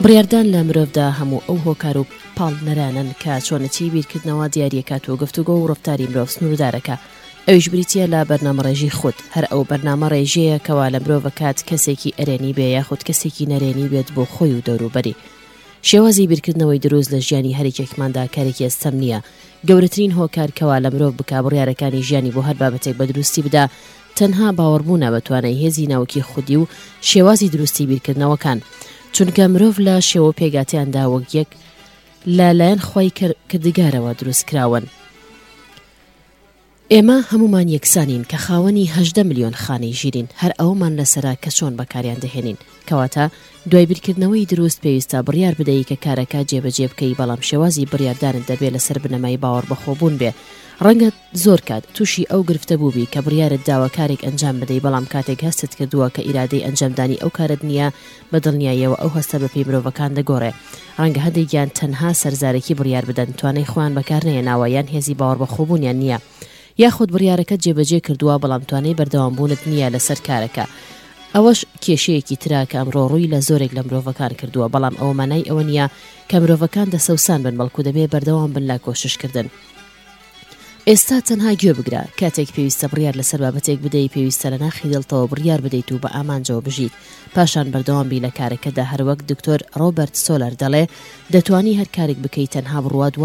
بڕیاردان لە مرۆڤدا هەموو ئەو هۆکار و پاڵنەرانن کە چۆنەتی بیرکردنەوە دیاریەکات و گفتوگۆ و ڕەفتاری مرۆڤ سنووردارەکە. ئەویش بریتیە لە بەرنامەڕێژی خودت، هەر ئەو بەرنامە ڕێژەیە کەوا لە مرۆڤەکات کەسێکی ئەرێنی بێ یاخود کەسێکی نەرێنی بێت بۆ خۆی و دەوروبەری. شێوازی بیرکردنەوەی دروست لە ژیانی هەرێکێکماندا کارێکی ئەستەم نییە. گەورەترین هۆکار کەوا لە مرۆڤ بکا بڕیارەکانی ژیانی بۆ هەر بابەتێک بە دروستی بدا تەنها باوەڕبوونە بە توانای هێزی ناوەکی خودی و شێوازی دروستی بیرکردنەوەکان، چونکە مرۆڤ لە شێوە پێگاتیاندا وەک یەک لەلایەن خۆی کردگارەوە دروست کراون. ئێمە هەمومان یەکسانین کە خاوەنی 18 ملیۆن خانەی ژیرین، هەر ئەومان لەسەرا کە چۆن بەکاریان دەهێنین. کەواتە دوای بیرکردنەوەی دروست پێویستە بڕیار بدەیت کە کارەکە جێبەجێ بکەی، بەڵام شێوازی بڕیاردانت دەبێت لەسەر بنەمای باوەڕ بەخۆبوون بێ. ڕەنگە زۆر کات تووشی ئەو گرفتە بووبی کە بڕیارت داوە کارێک ئەنجام بدەی، بەڵام کاتێک هەستت کردووە کە ئیرادەی ئەنجامدانی ئەو کارت نییە، بەدڵنیاییەوە ئەو هەستە بە پێی مرۆڤەکان دەگۆڕێ. ڕەنگە هەندێکیان تەنها سەرزارێکی بڕیار بدەن، توانای خۆیان بەکار نەهێناوە یان هێزی باوەڕ بەخۆبوونیان نییە، یاخود بڕیارەکەت جێبەجێ کردووە بەڵام توانای بەردەوامبوونت نییە لەسەر کارەکە. ئەوەش کێشەیەکی ترا کە ئەمڕۆ ڕووی لە زۆرێک لە مرۆڤەکان کردووە، بەڵام ئەوە مانای ئەوە نییە کە مرۆڤەکان دەسەوسان بن، بەڵکو دەبێ بەردەوام بن لە کۆششکردن. ئێستا تەنها گوێ بگرە، کاتێک پێویستە بڕیار لەسەر بابەتێک بدەیت پێویستە لە ناخی دڵتەوە بڕیار بدەیت و بە ئامانجەوە بژیت، پاشان بەردەوام بی لە کارەکەدا. هەروەک دکتۆر ڕۆبەرت سۆلەر دەڵێ دەتوانی هەر کارێک بکەیت تەنها بڕوات